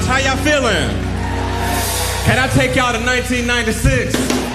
How y'all feeling? Can I take y'all to 1996?